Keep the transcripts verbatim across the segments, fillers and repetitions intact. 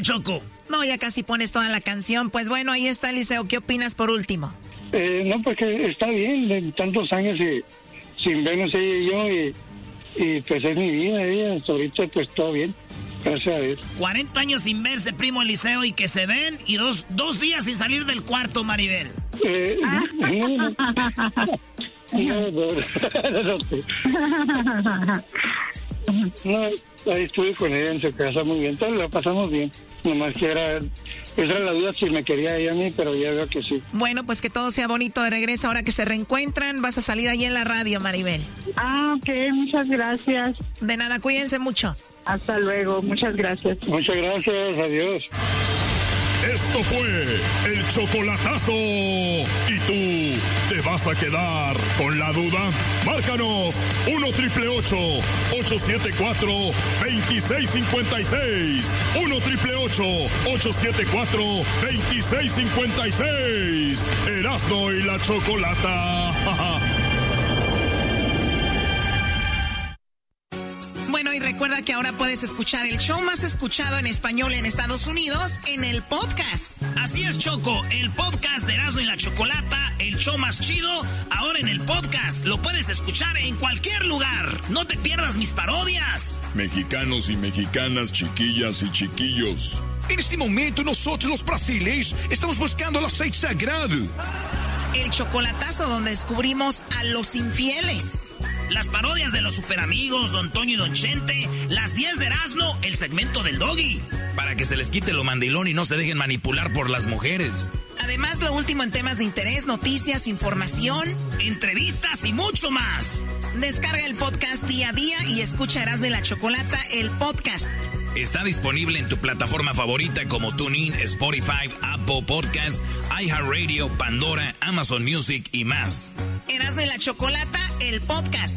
final, Choco? No, ya casi pones toda la canción. Pues bueno, ahí está, Eliseo. ¿Qué opinas por último? Eh, no, pues que está bien, de tantos años y, sin vernos ella y yo, y, y pues es mi vida, ella, hasta ahorita pues todo bien, gracias a Dios. cuarenta años sin verse, primo Eliseo, y que se ven, y dos, dos días sin salir del cuarto, Maribel. Eh, no, no, no, no, no, ahí estuve con ella en su casa muy bien, todo lo pasamos bien, nomás que era, esa era la duda si me quería ella a mí, pero ya veo que sí. Bueno, pues que todo sea bonito de regreso, ahora que se reencuentran, vas a salir ahí en la radio, Maribel. Ah, ok, muchas gracias. De nada, cuídense mucho. Hasta luego, muchas gracias. Muchas gracias, adiós. Esto fue el chocolatazo. ¿Y tú te vas a quedar con la duda? Márcanos uno triple ocho, ocho siete cuatro, dos seis cinco seis. uno triple ocho, ocho siete cuatro, dos seis cinco seis. Erasmo y la Chocolata. Bueno, y recuerda que ahora puedes escuchar el show más escuchado en español en Estados Unidos en el podcast. Así es, Choco, el podcast de Erasmo y la Chocolata, el show más chido, ahora en el podcast. Lo puedes escuchar en cualquier lugar. No te pierdas mis parodias. Mexicanos y mexicanas, chiquillas y chiquillos. En este momento nosotros los brasileños estamos buscando el aceite sagrado. El chocolatazo donde descubrimos a los infieles. Las parodias de los superamigos, Don Toño y Don Chente, las diez de Erasmo, el segmento del Doggy. Para que se les quite lo mandilón y no se dejen manipular por las mujeres. Además, lo último en temas de interés, noticias, información, entrevistas y mucho más. Descarga el podcast día a día y escucha Erasmo y la Chocolata, el podcast. Está disponible en tu plataforma favorita como TuneIn, Spotify, Apple Podcasts, iHeartRadio, Pandora, Amazon Music y más. Erasmo y la Chocolata, el podcast.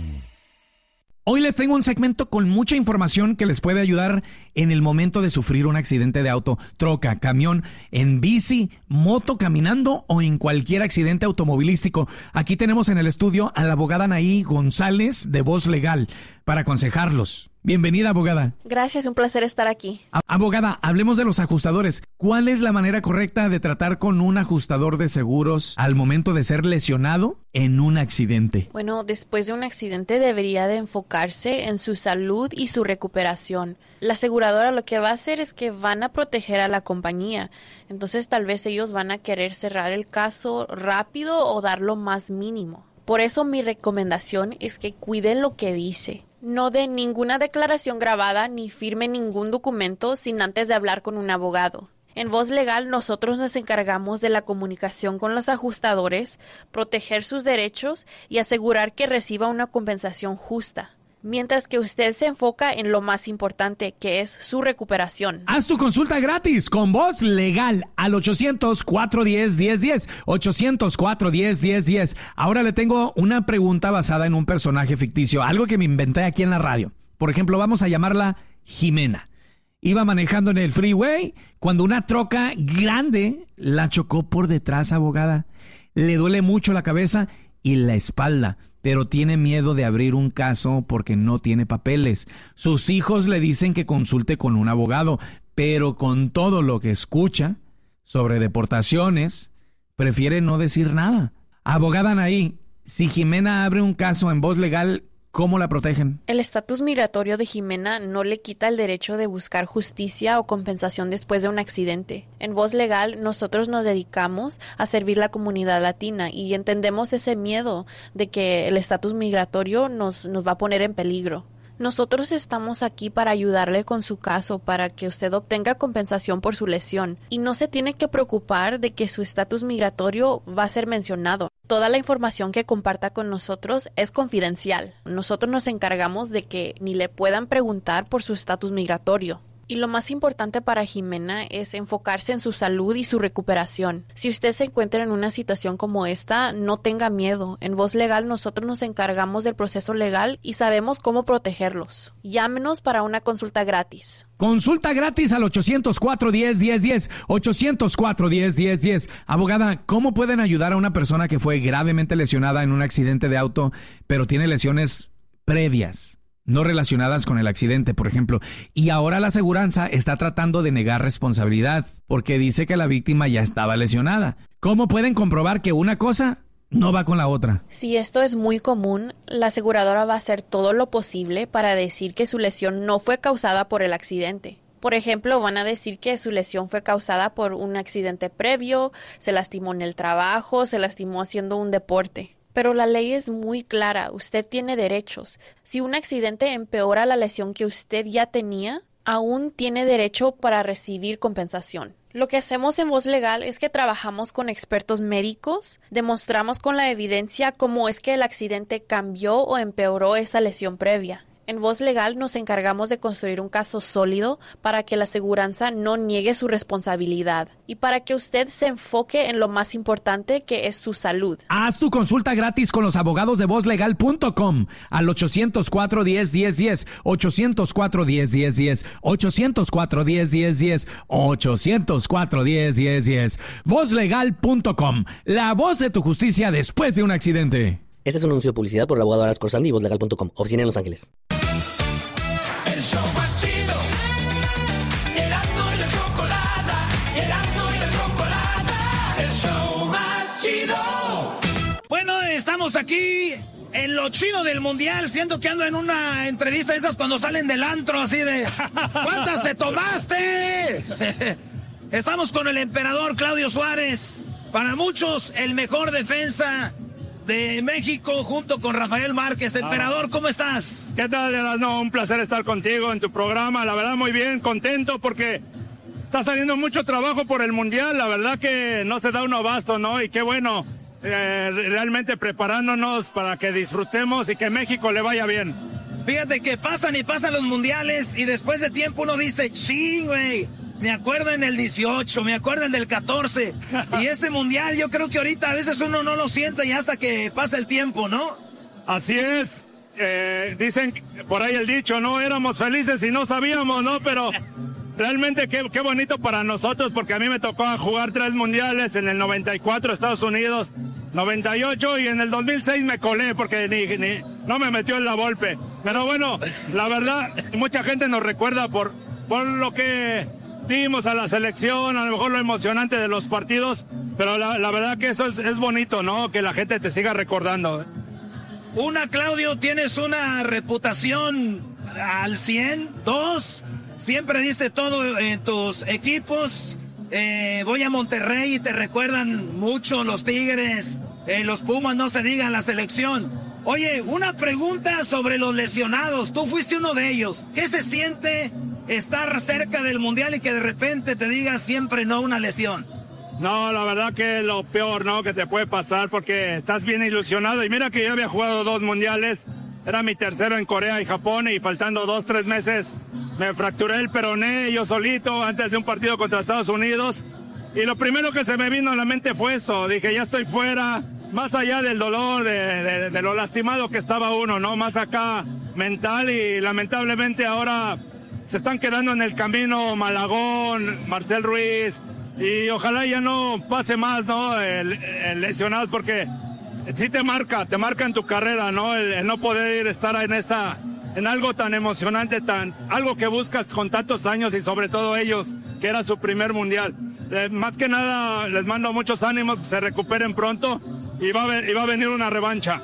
Hoy les tengo un segmento con mucha información que les puede ayudar en el momento de sufrir un accidente de auto, troca, camión, en bici, moto, caminando o en cualquier accidente automovilístico. Aquí tenemos en el estudio a la abogada Anaí González de Voz Legal para aconsejarlos. Bienvenida, abogada. Gracias, un placer estar aquí. Abogada, hablemos de los ajustadores. ¿Cuál es la manera correcta de tratar con un ajustador de seguros al momento de ser lesionado en un accidente? Bueno, después de un accidente debería de enfocarse en su salud y su recuperación. La aseguradora lo que va a hacer es que van a proteger a la compañía. Entonces tal vez ellos van a querer cerrar el caso rápido o dar lo más mínimo. Por eso mi recomendación es que cuiden lo que dice. No dé ninguna declaración grabada ni firme ningún documento sin antes de hablar con un abogado. En Voz Legal nosotros nos encargamos de la comunicación con los ajustadores, proteger sus derechos y asegurar que reciba una compensación justa. Mientras que usted se enfoca en lo más importante, que es su recuperación. Haz tu consulta gratis con Voz Legal al ochocientos, cuatro uno cero, uno cero uno cero. ochocientos, cuatro uno cero, uno cero uno cero. Ahora le tengo una pregunta basada en un personaje ficticio, algo que me inventé aquí en la radio. Por ejemplo, vamos a llamarla Jimena. Iba manejando en el freeway cuando una troca grande la chocó por detrás, abogada. Le duele mucho la cabeza y la espalda, pero tiene miedo de abrir un caso porque no tiene papeles. Sus hijos le dicen que consulte con un abogado, pero con todo lo que escucha sobre deportaciones, prefiere no decir nada. Abogada Anaí, si Jimena abre un caso en Voz Legal, ¿cómo la protegen? El estatus migratorio de Jimena no le quita el derecho de buscar justicia o compensación después de un accidente. En Voz Legal, nosotros nos dedicamos a servir la comunidad latina y entendemos ese miedo de que el estatus migratorio nos, nos va a poner en peligro. Nosotros estamos aquí para ayudarle con su caso, para que usted obtenga compensación por su lesión. Y no se tiene que preocupar de que su estatus migratorio va a ser mencionado. Toda la información que comparta con nosotros es confidencial. Nosotros nos encargamos de que ni le puedan preguntar por su estatus migratorio. Y lo más importante para Jimena es enfocarse en su salud y su recuperación. Si usted se encuentra en una situación como esta, no tenga miedo. En Voz Legal nosotros nos encargamos del proceso legal y sabemos cómo protegerlos. Llámenos para una consulta gratis. Consulta gratis al ochocientos, cuatro uno cero, uno cero uno cero. ochocientos, cuatro uno cero, uno cero uno cero. Abogada, ¿cómo pueden ayudar a una persona que fue gravemente lesionada en un accidente de auto, pero tiene lesiones previas? no relacionadas con el accidente, por ejemplo. Y ahora la aseguranza está tratando de negar responsabilidad porque dice que la víctima ya estaba lesionada. ¿Cómo pueden comprobar que una cosa no va con la otra? Si esto es muy común, la aseguradora va a hacer todo lo posible para decir que su lesión no fue causada por el accidente. Por ejemplo, van a decir que su lesión fue causada por un accidente previo, se lastimó en el trabajo, se lastimó haciendo un deporte. Pero la ley es muy clara, usted tiene derechos. Si un accidente empeora la lesión que usted ya tenía, aún tiene derecho para recibir compensación. Lo que hacemos en Voz Legal es que trabajamos con expertos médicos, demostramos con la evidencia cómo es que el accidente cambió o empeoró esa lesión previa. En Voz Legal nos encargamos de construir un caso sólido para que la aseguranza no niegue su responsabilidad y para que usted se enfoque en lo más importante, que es su salud. Haz tu consulta gratis con los abogados de voz legal punto com al ochocientos cuatro, diez, diez, diez, ochocientos cuatro, diez, diez, diez, ochocientos cuatro, diez, diez, diez, ochocientos cuatro, diez, diez, diez. voz legal punto com, la voz de tu justicia después de un accidente. Este es un anuncio de publicidad por el abogado Aras Corsandi y voz legal punto com, oficina en Los Ángeles. El show más chido, Erasmo y la Chocolata, Erasmo y la Chocolata, el show más chido. Bueno, estamos aquí en lo chido del mundial. Siento que ando en una entrevista de esas cuando salen del antro, así de ¿cuántas te tomaste? Estamos con el emperador Claudio Suárez, para muchos el mejor defensa de México, junto con Rafael Márquez. Emperador, ¿cómo estás? ¿Qué tal? No, un placer estar contigo en tu programa. La verdad, muy bien, contento porque está saliendo mucho trabajo por el Mundial. La verdad que no se da un abasto, ¿no? Y qué bueno, eh, realmente preparándonos para que disfrutemos y que México le vaya bien. Fíjate que pasan y pasan los mundiales y después de tiempo uno dice, ching, güey, me acuerdo en el dieciocho, me acuerdo en el catorce. Y este mundial yo creo que ahorita a veces uno no lo siente y hasta que pasa el tiempo, ¿no? Así es. Eh, dicen por ahí el dicho, no éramos felices y no sabíamos, ¿no? Pero realmente qué, qué bonito para nosotros, porque a mí me tocó jugar tres mundiales, en el noventa y cuatro Estados Unidos, noventa y ocho, y en el dos mil seis me colé porque ni, ni no me metió en la Volpe. Pero bueno, la verdad, mucha gente nos recuerda por, por lo que dimos a la selección, a lo mejor lo emocionante de los partidos, pero la, la verdad que eso es, es bonito, ¿no? Que la gente te siga recordando. Una, Claudio, tienes una reputación al cien. Dos, siempre diste todo en tus equipos. Eh, voy a Monterrey y te recuerdan mucho los Tigres, eh, los Pumas, no se digan, la selección. Oye, una pregunta sobre los lesionados. Tú fuiste uno de ellos. ¿Qué se siente estar cerca del Mundial y que de repente te digas siempre no una lesión? No, la verdad que es lo peor, ¿no? Que te puede pasar porque estás bien ilusionado. Y mira que yo había jugado dos mundiales. Era mi tercero en Corea y Japón, y faltando dos, tres meses me fracturé el peroné yo solito antes de un partido contra Estados Unidos. Y lo primero que se me vino a la mente fue eso. Dije, ya estoy fuera. Más allá del dolor, de, de, de lo lastimado que estaba uno, ¿no? Más acá mental, y lamentablemente ahora se están quedando en el camino Malagón, Marcel Ruiz, y ojalá ya no pase más, ¿no? El, el lesionado, porque sí te marca, te marca en tu carrera, ¿no? El, el no poder estar en esa, en algo tan emocionante, tan, algo que buscas con tantos años, y sobre todo ellos, que era su primer mundial. Eh, más que nada les mando muchos ánimos, que se recuperen pronto, y va a, y va a venir una revancha.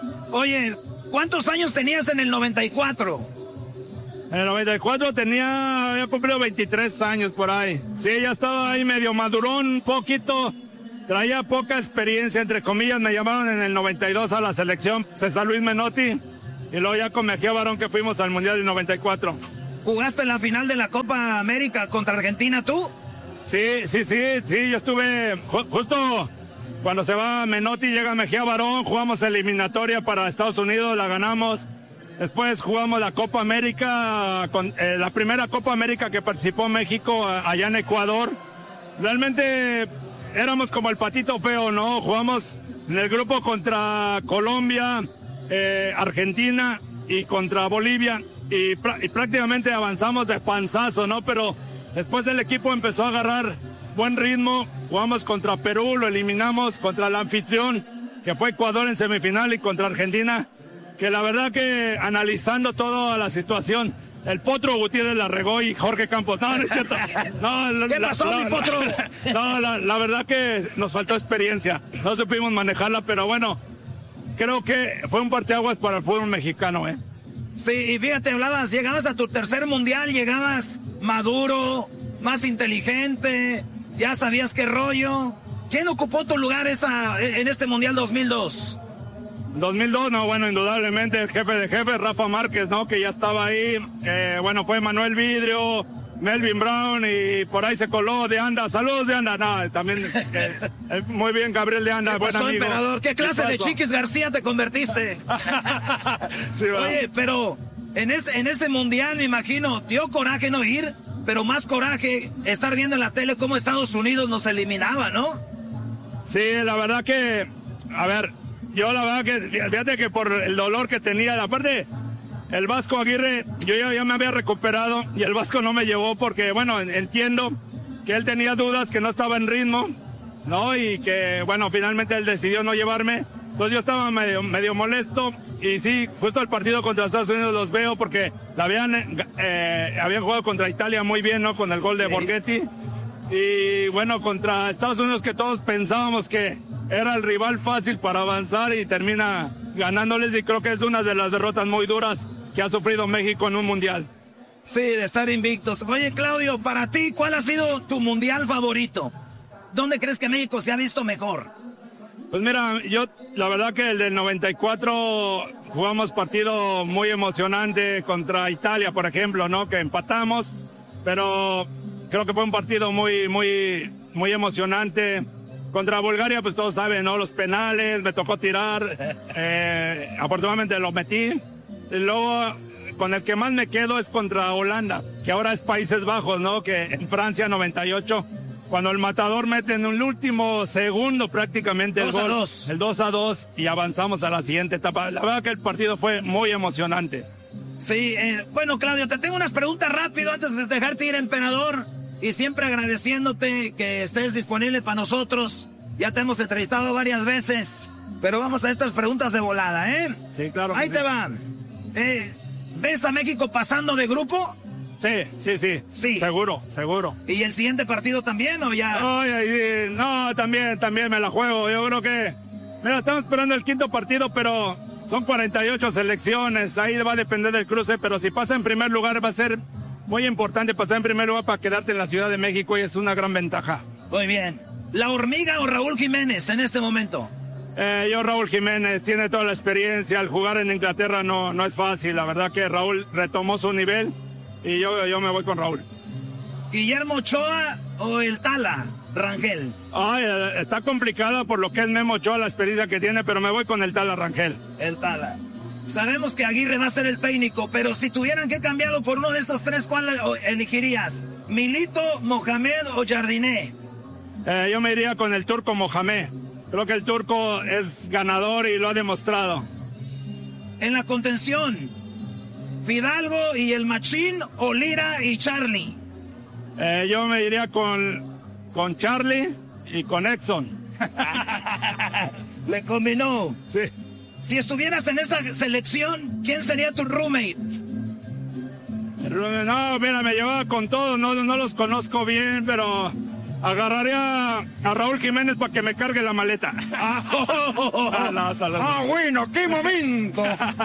Oye, ¿cuántos años tenías en el noventa y cuatro? En el noventa y cuatro tenía, había cumplido veintitrés años por ahí. Sí, ya estaba ahí medio madurón un poquito, traía poca experiencia, entre comillas. Me llamaron en el noventa y dos a la selección, César Luis Menotti, y luego ya con Mejía Barón que fuimos al Mundial del noventa y cuatro. ¿Jugaste en la final de la Copa América contra Argentina tú? Sí, sí, sí, sí, yo estuve ju- justo cuando se va Menotti, llega Mejía Barón, jugamos eliminatoria para Estados Unidos, la ganamos. Después jugamos la Copa América, con, eh, la primera Copa América que participó México allá en Ecuador. Realmente éramos como el patito feo, ¿no? Jugamos en el grupo contra Colombia, eh, Argentina y contra Bolivia, y, pr- y prácticamente avanzamos de panzazo, ¿no? Pero después el equipo empezó a agarrar buen ritmo, jugamos contra Perú, lo eliminamos, contra el anfitrión, que fue Ecuador en semifinal, y contra Argentina que la verdad que analizando toda la situación, el Potro Gutiérrez la regó y Jorge Campos. No, no es cierto. No, la, ¿Qué pasó, la, mi Potro? La, no, la, la verdad que nos faltó experiencia. No supimos manejarla, pero bueno, creo que fue un parteaguas para el fútbol mexicano, ¿eh? Sí, y fíjate, hablabas, llegabas a tu tercer mundial, llegabas maduro, más inteligente, ya sabías qué rollo. ¿Quién ocupó tu lugar esa, en este mundial dos mil dos? dos mil dos, no, bueno, indudablemente el jefe de jefes, Rafa Márquez, ¿no? Que ya estaba ahí. Eh, bueno, fue Manuel Vidrio, Melvin Brown y por ahí se coló de Anda. Saludos de Anda. No, también eh, eh, muy bien, Gabriel de Anda, ¿Qué buen pasó, amigo. emperador? ¿Qué clase ¿Qué de Chiquis García te convertiste? Sí, oye, pero en ese, en ese mundial, me imagino, dio coraje no ir, pero más coraje estar viendo en la tele cómo Estados Unidos nos eliminaba, ¿no? Sí, la verdad que, a ver, yo la verdad que, fíjate que por el dolor que tenía, aparte, el Vasco Aguirre, yo ya, ya me había recuperado y el Vasco no me llevó porque, bueno, entiendo que él tenía dudas, que no estaba en ritmo, ¿no? Y que, bueno, finalmente él decidió no llevarme. Entonces yo estaba medio, medio molesto y sí, justo el partido contra Estados Unidos los veo porque la habían, eh, habían jugado contra Italia muy bien, ¿no? Con el gol de sí. Borghetti. Y bueno, contra Estados Unidos que todos pensábamos que era el rival fácil para avanzar y termina ganándoles y creo que es una de las derrotas muy duras que ha sufrido México en un mundial. Sí, de estar invictos. Oye, Claudio, para ti, ¿cuál ha sido tu mundial favorito? ¿Dónde crees que México se ha visto mejor? Pues mira, yo la verdad que el del noventa y cuatro jugamos partido muy emocionante contra Italia, por ejemplo, ¿no? Que empatamos, pero creo que fue un partido muy, muy, muy emocionante. Contra Bulgaria, pues todos saben, ¿no? Los penales, me tocó tirar, eh, afortunadamente lo metí. Y luego, con el que más me quedo es contra Holanda, que ahora es Países Bajos, ¿no? Que en Francia noventa y ocho, cuando el matador mete en el último segundo prácticamente el gol, el dos a dos, y avanzamos a la siguiente etapa. La verdad que el partido fue muy emocionante. Sí, eh, bueno, Claudio, te tengo unas preguntas rápido antes de dejarte ir, emperador. Y siempre agradeciéndote que estés disponible para nosotros. Ya te hemos entrevistado varias veces, pero vamos a estas preguntas de volada, ¿eh? Sí, claro. Ahí te sí. va. Eh, ¿Ves a México pasando de grupo? Sí, sí, sí. Sí. Seguro, seguro. ¿Y el siguiente partido también o ya? Ay, ay, no, también, también me la juego. Yo creo que... Mira, estamos esperando el quinto partido, pero son cuarenta y ocho selecciones. Ahí va a depender del cruce, pero si pasa en primer lugar va a ser... muy importante pasar en primer lugar para quedarte en la Ciudad de México y es una gran ventaja. Muy bien. ¿La Hormiga o Raúl Jiménez en este momento? Eh, yo Raúl Jiménez, tiene toda la experiencia. Al jugar en Inglaterra no, no es fácil. La verdad que Raúl retomó su nivel y yo, yo me voy con Raúl. ¿Guillermo Ochoa o el Tala Rangel? Ay, está complicada por lo que es Memo Ochoa, la experiencia que tiene, pero me voy con el Tala Rangel. El Tala. Sabemos que Aguirre va a ser el técnico, pero si tuvieran que cambiarlo por uno de estos tres, ¿cuál elegirías? ¿Milito, Mohamed o Jardiné? Eh, yo me iría con el turco Mohamed. Creo que el turco es ganador y lo ha demostrado. En la contención, ¿Fidalgo y el Machín o Lira y Charlie? Eh, yo me iría con, con Charlie y con Exxon. ¿Le combinó? Sí. Si estuvieras en esta selección, ¿quién sería tu roommate? No, mira, me llevaba con todos, no, no los conozco bien, pero agarraría a Raúl Jiménez para que me cargue la maleta. Ah, oh, oh, oh. Ah, no, ah bueno, qué momento.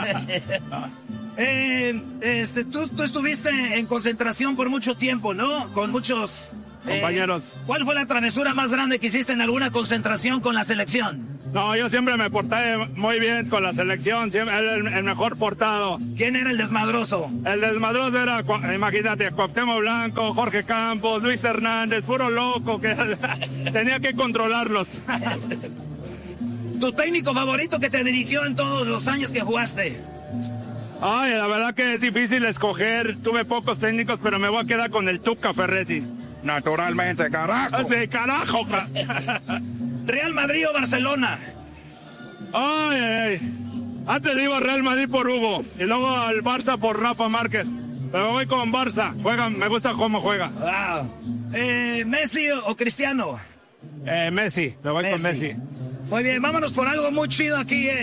eh, este, tú, tú estuviste en concentración por mucho tiempo, ¿no? Con muchos... compañeros. Eh, ¿Cuál fue la travesura más grande que hiciste en alguna concentración con la selección? No, yo siempre me porté muy bien con la selección, siempre el, el mejor portado. ¿Quién era el desmadroso? El desmadroso era, imagínate, Cuauhtémoc Blanco, Jorge Campos, Luis Hernández, puro loco, que tenía que controlarlos. ¿Tu técnico favorito que te dirigió en todos los años que jugaste? Ay, la verdad que es difícil escoger, tuve pocos técnicos, pero me voy a quedar con el Tuca Ferretti. Naturalmente, carajo. Sí, carajo. ¿Real Madrid o Barcelona? Ay, ay, ay. Antes iba a Real Madrid por Hugo y luego al Barça por Rafa Márquez. Pero voy con Barça. Juega, me gusta cómo juega. Wow. Eh, ¿Messi o Cristiano? Eh, Messi, me voy Messi. con Messi. Muy bien, vámonos por algo muy chido aquí es.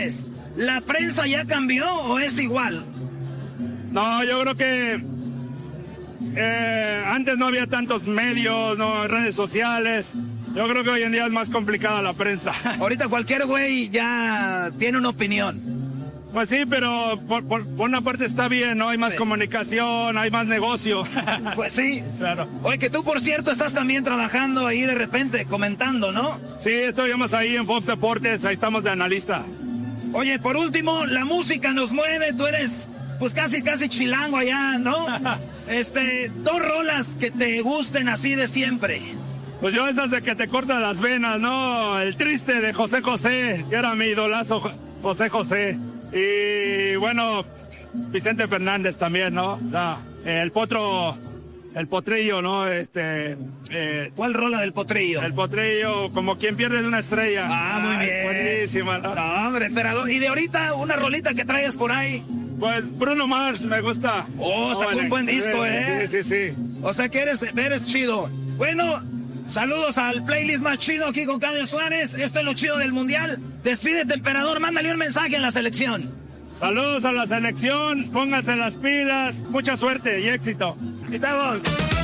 ¿la prensa ya cambió o es igual? No, yo creo que eh, antes no había tantos medios, no redes sociales. Yo creo que hoy en día es más complicada la prensa. Ahorita cualquier güey ya tiene una opinión. Pues sí, pero por, por, por una parte está bien, ¿no? Hay más sí. comunicación, hay más negocio. Pues sí. Claro. Oye, que tú, por cierto, estás también trabajando ahí de repente, comentando, ¿no? Sí, estoy más ahí en Fox Deportes, ahí estamos de analista. Oye, por último, la música nos mueve, tú eres, pues casi, casi chilango allá, ¿no? este, dos rolas que te gusten así de siempre. Pues yo esas de que te cortan las venas, ¿no? El Triste de José José, que era mi idolazo José José. Y bueno, Vicente Fernández también, ¿no? O sea, el potro, el potrillo, ¿no? Este, eh, ¿cuál rola del potrillo? El potrillo, como quien pierde una estrella. Ah, muy bien. Es buenísima, ¿no? No, hombre, pero, y de ahorita, una rolita que traigas por ahí. Pues Bruno Mars, me gusta. Oh, sacó un buen disco, ¿eh? Sí, sí, sí. O sea que eres, eres chido. Bueno, saludos al playlist más chido aquí con Claudio Suárez. Esto es lo chido del Mundial. Despídete, emperador. Mándale un mensaje a la selección. Saludos a la selección. Pónganse las pilas. Mucha suerte y éxito. ¡Estamos!